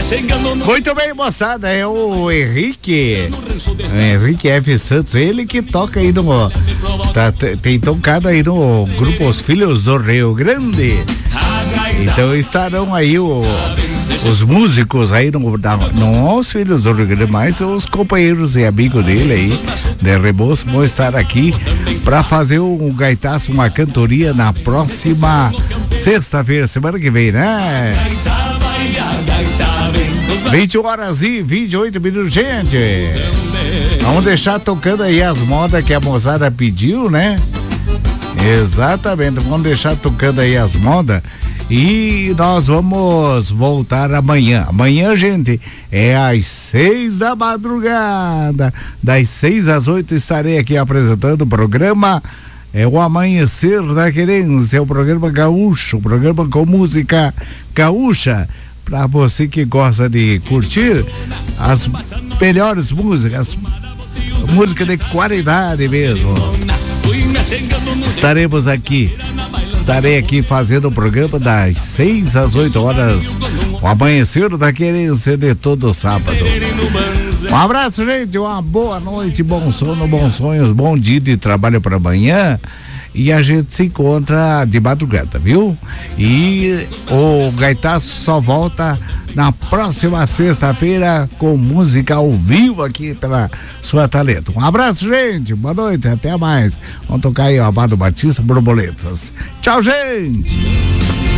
Muito bem, moçada, é o Henrique F. Santos, ele que toca aí no, tem tocado aí no grupo Os Filhos do Rio Grande. Então estarão aí os músicos aí não os Filhos do Rio Grande, mas os companheiros e amigos dele aí, de Rebouças, vão estar aqui para fazer um gaitaço, uma cantoria na próxima sexta-feira, semana que vem, né? 20h28, gente. Vamos deixar tocando aí as modas que a moçada pediu, né? Exatamente, vamos deixar tocando aí as modas. E nós vamos voltar amanhã. Amanhã, gente, é às 6 da madrugada. Das 6 às 8 estarei aqui apresentando o programa. É o Amanhecer da Querência, é o programa gaúcho, o programa com música gaúcha. Para você que gosta de curtir as melhores músicas, música de qualidade mesmo. Estarei aqui fazendo o programa das 6 às 8 horas, o Amanhecer da Querência de todo sábado. Um abraço, gente, uma boa noite, bom sono, bons sonhos, bom dia de trabalho para amanhã. E a gente se encontra de madrugada, viu? E o Gaitaço só volta na próxima sexta-feira com música ao vivo aqui pela Sua Talento. Um abraço, gente, boa noite, até mais. Vamos tocar aí o Amado Batista, Borboletas. Tchau, gente!